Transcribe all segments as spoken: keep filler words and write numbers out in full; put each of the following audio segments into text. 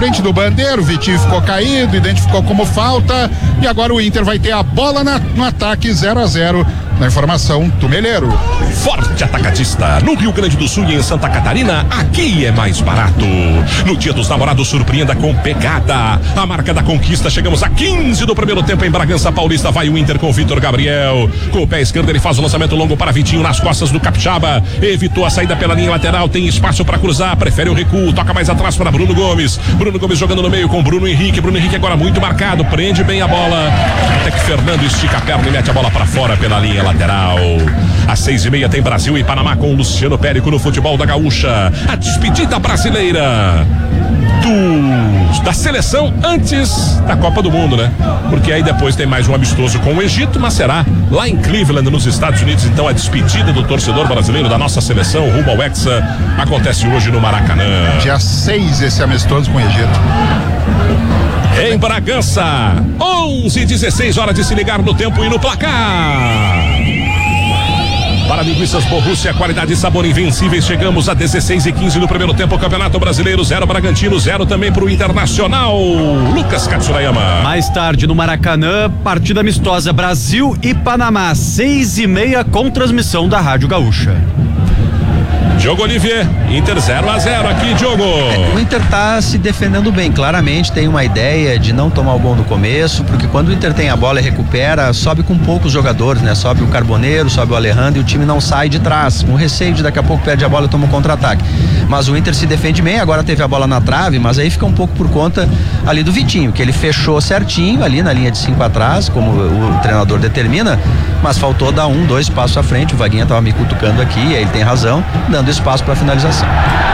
frente do Bandeira, o Vitinho ficou caído, identificou como falta, e agora o Inter vai ter a bola na, no ataque zero a zero. Na informação, Tumeleiro. Forte Atacadista, no Rio Grande do Sul e em Santa Catarina, aqui é mais barato. No Dia dos Namorados, surpreenda com pegada. A marca da conquista, chegamos a quinze do primeiro tempo em Bragança Paulista. Vai o Inter com o Vitor Gabriel. Com o pé esquerdo, ele faz o lançamento longo para Vitinho nas costas do Capixaba. Evitou a saída pela linha lateral, tem espaço para cruzar, prefere o recuo, toca mais atrás para Bruno Gomes. Bruno Gomes jogando no meio com Bruno Henrique. Bruno Henrique agora muito marcado, prende bem a bola. Até que Fernando estica a perna e mete a bola para fora pela linha lateral. Às seis e meia tem Brasil e Panamá com o Luciano Périco no futebol da Gaúcha. A despedida brasileira do, da seleção antes da Copa do Mundo, né? Porque aí depois tem mais um amistoso com o Egito, mas será lá em Cleveland, nos Estados Unidos. Então a despedida do torcedor brasileiro da nossa seleção rumo ao Hexa acontece hoje no Maracanã. Dia seis esse amistoso com o Egito. Em Bragança, onze e dezesseis, hora de se ligar no tempo e no placar. Para linguiças Borussia, qualidade e sabor invencíveis. Chegamos a dezesseis e quinze no primeiro tempo. Campeonato Brasileiro, zero Bragantino, zero também para o Internacional. Lucas Katsurayama. Mais tarde no Maracanã, partida amistosa Brasil e Panamá, seis e meia, com transmissão da Rádio Gaúcha. Diogo Olivier, Inter zero a zero aqui, Diogo. É, o Inter tá se defendendo bem, claramente tem uma ideia de não tomar o gol no começo, porque quando o Inter tem a bola e recupera, sobe com poucos jogadores, né? Sobe o Carboneiro, sobe o Alejandro e o time não sai de trás, com receio de daqui a pouco perde a bola e toma um contra-ataque. Mas o Inter se defende bem, agora teve a bola na trave, mas aí fica um pouco por conta ali do Vitinho, que ele fechou certinho ali na linha de cinco atrás, como o, o treinador determina, mas faltou dar um, dois passos à frente. O Vaguinha tava me cutucando aqui, e aí ele tem razão, dando espaço para finalização.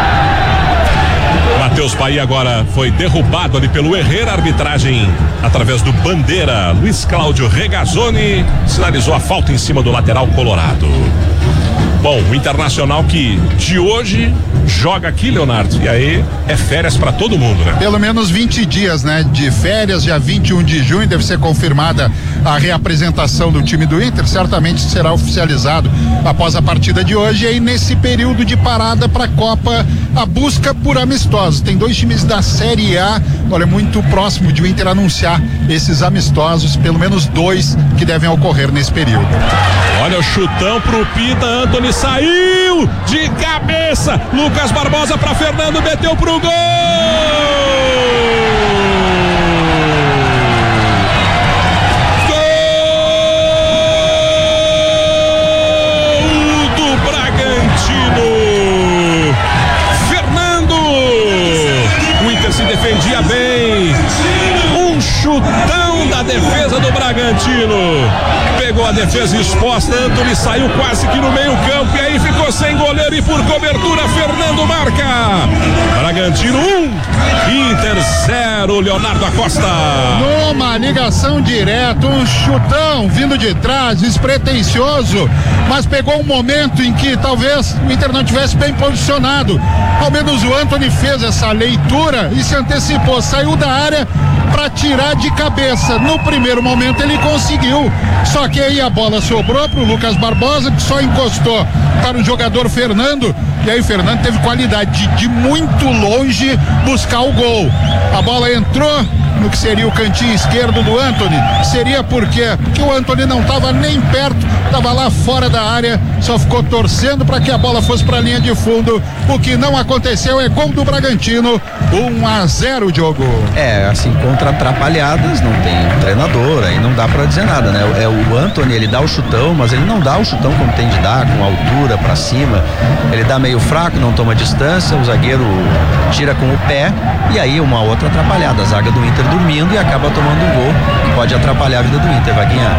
Matheus Bahia agora foi derrubado ali pelo Herrera. Arbitragem através do Bandeira. Luiz Cláudio Regazzoni sinalizou a falta em cima do lateral colorado. Bom, o Internacional que de hoje joga aqui, Leonardo, e aí é férias pra todo mundo, né? Pelo menos vinte dias, né? De férias, dia vinte e um de junho deve ser confirmada a reapresentação do time do Inter, certamente será oficializado após a partida de hoje. E aí nesse período de parada pra Copa, a busca por amistosos. Tem dois times da Série A, olha, muito próximo de o Inter anunciar esses amistosos, pelo menos dois que devem ocorrer nesse período. Olha o chutão pro Pita, Antony saiu de cabeça, Lucas Barbosa pra Fernando, meteu pro gol! Gol do Bragantino! Fernando! O Inter se defendia bem, um chutão da defesa do Bragantino. Pegou a defesa exposta, Antony saiu quase que no meio campo e aí ficou sem goleiro e por cobertura Fernando marca. Bragantino um, Inter zero, Leonardo Acosta. Numa ligação direta, um chutão vindo de trás, despretensioso, mas pegou um momento em que talvez o Inter não tivesse bem posicionado. Ao menos o Antony fez essa leitura e se antecipou, saiu da área para tirar de cabeça. No primeiro momento ele conseguiu, só que aí a bola sobrou pro Lucas Barbosa, que só encostou para o jogador Fernando, e aí o Fernando teve qualidade de, de muito longe buscar o gol. A bola entrou no que seria o cantinho esquerdo do Antony. Seria por quê? Porque o Antony não estava nem perto, estava lá fora da área, só ficou torcendo para que a bola fosse para a linha de fundo. O que não aconteceu é gol do Bragantino, um a zero, Diogo. É, assim, contra atrapalhadas, não tem um treinador, aí não dá pra dizer nada, né? É o Antony, ele dá o chutão, mas ele não dá o chutão como tem de dar, com altura pra cima. Ele dá meio fraco, não toma distância, o zagueiro tira com o pé, e aí uma outra atrapalhada, a zaga do Inter dormindo e acaba tomando um gol que pode atrapalhar a vida do Inter, Vaguinha.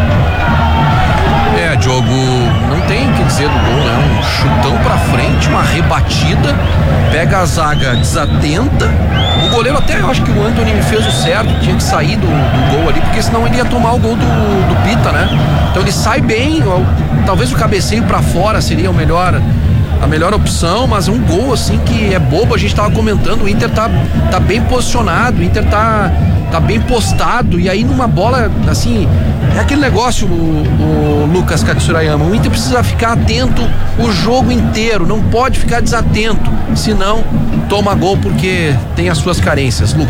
É, Diogo, não tem o que dizer do gol, né? Um chutão pra frente, uma rebatida, pega a zaga desatenta. O goleiro até, eu acho que o Antony fez o certo, tinha que sair do, do gol ali, porque senão ele ia tomar o gol do, do Pita, né? Então ele sai bem, talvez o cabeceio pra fora seria o melhor, a melhor opção, mas um gol assim que é bobo. A gente tava comentando, o Inter tá, tá bem posicionado, o Inter tá, tá bem postado, e aí numa bola assim, é aquele negócio, o, o Lucas Katsurayama, o Inter precisa ficar atento o jogo inteiro, não pode ficar desatento, senão toma gol porque tem as suas carências. Lucas.